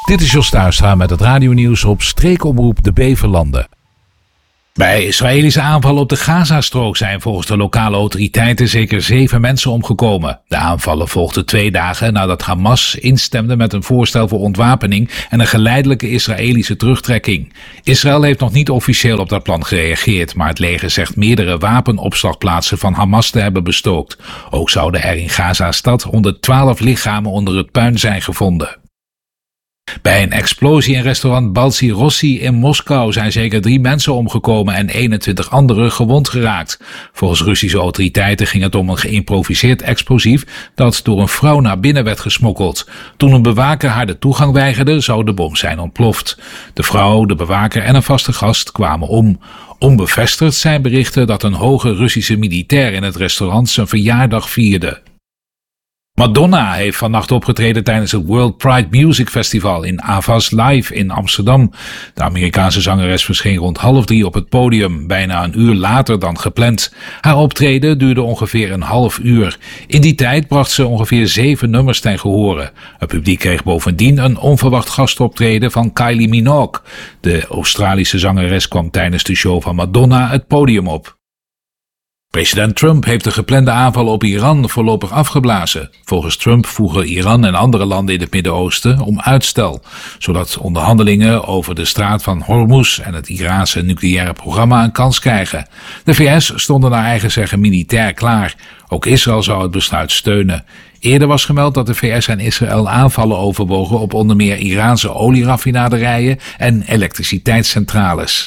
Dit is Jos Tuistra met het radionieuws op streekomroep De Beverlanden. Bij Israëlische aanvallen op de Gazastrook zijn volgens de lokale autoriteiten zeker 7 mensen omgekomen. De aanvallen volgden 2 dagen nadat Hamas instemde met een voorstel voor ontwapening en een geleidelijke Israëlische terugtrekking. Israël heeft nog niet officieel op dat plan gereageerd, maar het leger zegt meerdere wapenopslagplaatsen van Hamas te hebben bestookt. Ook zouden er in Gaza-stad 112 lichamen onder het puin zijn gevonden. Bij een explosie in restaurant Baltsi Rossi in Moskou zijn zeker 3 mensen omgekomen en 21 anderen gewond geraakt. Volgens Russische autoriteiten ging het om een geïmproviseerd explosief dat door een vrouw naar binnen werd gesmokkeld. Toen een bewaker haar de toegang weigerde, zou de bom zijn ontploft. De vrouw, de bewaker en een vaste gast kwamen om. Onbevestigd zijn berichten dat een hoge Russische militair in het restaurant zijn verjaardag vierde. Madonna heeft vannacht opgetreden tijdens het World Pride Music Festival in Avas Live in Amsterdam. De Amerikaanse zangeres verscheen rond 2:30 op het podium, bijna een uur later dan gepland. Haar optreden duurde ongeveer een half uur. In die tijd bracht ze ongeveer 7 nummers ten gehore. Het publiek kreeg bovendien een onverwacht gastoptreden van Kylie Minogue. De Australische zangeres kwam tijdens de show van Madonna het podium op. President Trump heeft de geplande aanvallen op Iran voorlopig afgeblazen. Volgens Trump vroegen Iran en andere landen in het Midden-Oosten om uitstel, zodat onderhandelingen over de straat van Hormuz en het Iraanse nucleaire programma een kans krijgen. De VS stonden naar eigen zeggen militair klaar. Ook Israël zou het besluit steunen. Eerder was gemeld dat de VS en Israël aanvallen overwogen op onder meer Iraanse olieraffinaderijen en elektriciteitscentrales.